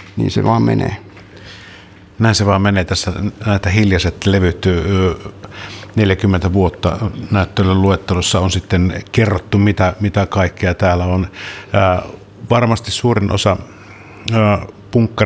niin se vaan menee. Näin se vaan menee. Tässä näitä hiljaiset levyt 40 vuotta näyttelyn luettelossa on sitten kerrottu, mitä kaikkea täällä on. Varmasti suurin osa